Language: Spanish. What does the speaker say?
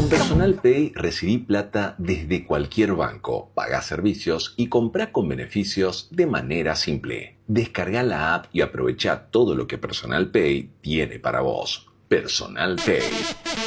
Personal Pay recibí plata desde cualquier banco, pagá servicios y comprá con beneficios de manera simple. Descarga la app y aprovecha todo lo que Personal Pay tiene para vos. Personal Pay.